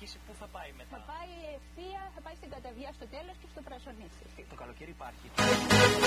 σταματήσει, πού θα πάει μετά? Θα πάει ευθεία, θα πάει στην Καταβιά στο τέλος και στο Πρασονίσι. Το καλοκαίρι υπάρχει.